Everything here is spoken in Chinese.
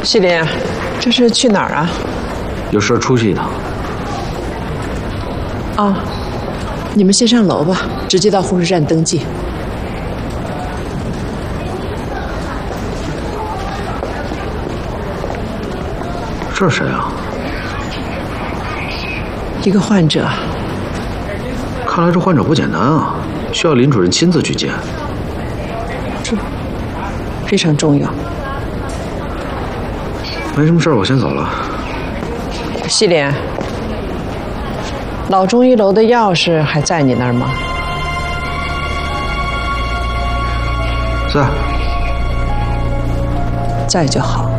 西林，这是去哪儿啊？ 有事出去一趟。 啊，你们先上楼吧，直接到护士站登记。 这是谁啊？ 一个患者。 看来这患者不简单啊，需要林主任亲自去接。 这非常重要。 没什么事儿，我先走了。 西林，老中医楼的钥匙还在你那儿吗？ 在。 在就好。